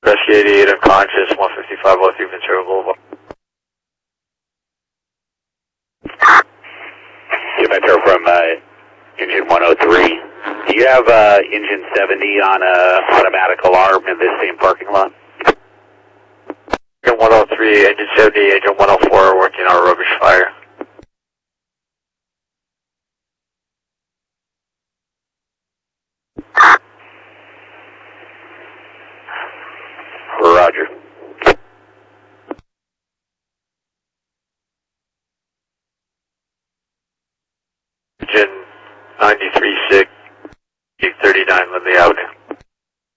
Rescue 88 unconscious, 155 West Ventura Boulevard. Ventura from engine 103. Do you have engine 70 on automatic alarm in this same parking lot? Engine 103, engine 70, engine 104 are working on a rubbish fire. Roger. Engine 93-6, 839 Lindley Avenue.